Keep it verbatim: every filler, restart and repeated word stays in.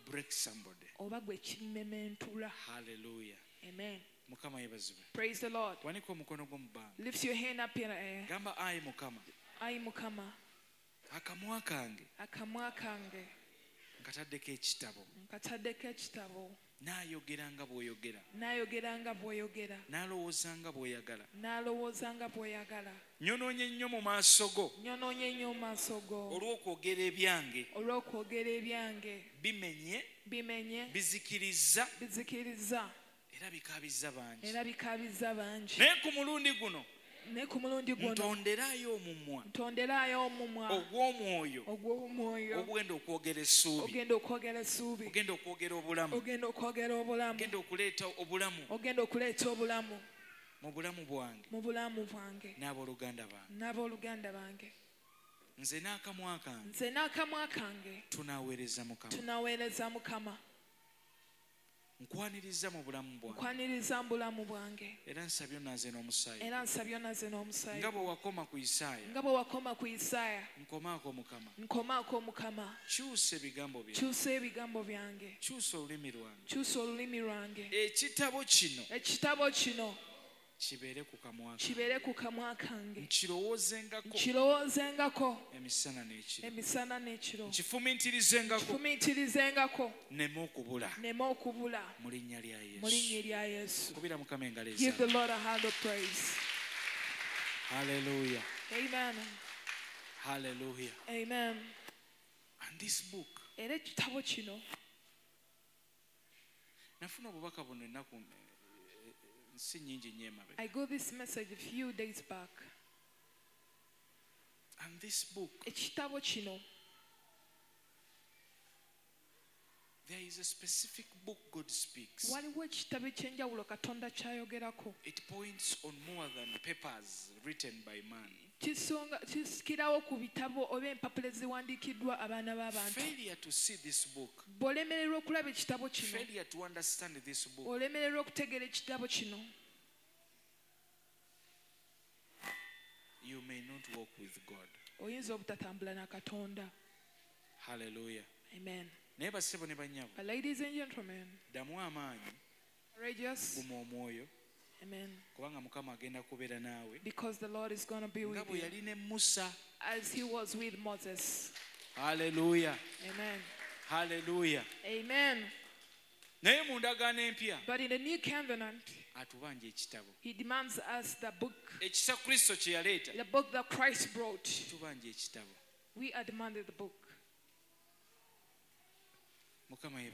break somebody. oba gwe kimementula. Hallelujah. Amen. Mukama yebazibwe. Praise the Lord. Wanika omukono gwo mu bbanga. Lift your hand up in the air. Gamba ayi Mukama. Ayi Mukama. Akamwa kange. Akamwa kange. Nkataddeko ekitabo. Nkataddeko ekitabo. Naayogera nga bw'oyogera. Naayogera nga bw'oyogera. Naalowooza nga bw'oyagala. Naalowooza nga bw'oyagala. Nyonoonye nnyo mu maaso go. Nyonoonye nnyo mu maaso go. Olw'okwogera ebyange. Olw'okwogera ebyange. Bimenye. Bimenye. Bizikiriza. Bizikiriza. Era bikaabizza bangi. Era bikaabizza bangi. Naye ku mulundi guno. Ne ku mulundi guno. Ntonderayo omumwa. Ntonderayo omumwa. Ogw'omwoyo. Ogw'omwoyo. Ogenda okwogera essuubi. Ogenda okwogera essuubi. Ogenda okwogera obulamu. Ogenda okwogera obulamu. Ogenda okuleeta obulamu. Ogenda okuleeta obulamu. Mu bulamu bwange. Mu bulamu bwange. N'abooluganda bange. N'abooluganda bange. Nze n'akamwa kange. Nze n'akamwa kange. Tunaaweereza Mukama. Tunaaweereza Mukama. Nkwaniriza mu bulamu bwange. Nkwaniriza mu bulamu bwange. Era nsabye onaaze n'omusaayi. Era nsabye onaaze n'omusaayi. Nga bwe wakoma ku Isaaya. Nga bwe wakoma ku Isaaya. Nkomaako Mukama. Nkomaako Mukama. Kyusa ebigambo byange. Kyusa ebigambo byange. Kyusa olulimi lwange. Kyusa olulimi lwange. Ekitabo kino. Ekitabo kino. Kibeere ku kamwa kange. Kibeere ku kamwa kange. Nkirowoozengako. Nkirowoozengako. Emisana n'ekiro. Emisana n'ekiro. Nkifumiitirizengako. Nkifumiitirizengako. Nneme okubula. Nneme okubula. Mu linnya lya Yesu. Mu linnya lya Yesu. Kubira Mukama engalo ezaabwe. Give the Lord a hand of praise. Hallelujah. Amen. Hallelujah. Amen. And this book. Era ekitabo kino. Nafuna obubaka buno ennaku nsi nnyingi nnyo emabega. I got this message a few days back. And this book. Ekitabo kino. There is a specific book God speaks. Waliwo ekitabo ekyenjawulo Katonda kyayogerako. It points on more than papers written by man. Kisonga kisikirawo ku bitabo oba empapula eziwandiikiddwa abaana b'abantu. Failure to see this book. Bw'olemererwa okulaba ekitabo kino. Failure to understand this book. Olemererwa okutegeera ekitabo kino. You may not walk with God. Oyinza obutatambula na Katonda. Hallelujah. Amen. Naye basebo ne bannyabo. But ladies and gentlemen, ddamu amaanyi. Courageous. Guma omwoyo. Amen. Kubanga Mukama agenda kubeera naawe. Because the Lord is going to be with nga bwe you. yali ne Musa. As he was with Moses. Hallelujah. Amen. Hallelujah. Amen. Naye mu ndagaano empya. But in the new covenant, atubanja ekitabo. he demands us the book. Ekisa Kristo kye yaleeta. The book that Christ brought. Tubanja ekitabo. We are demanded the book. Mukama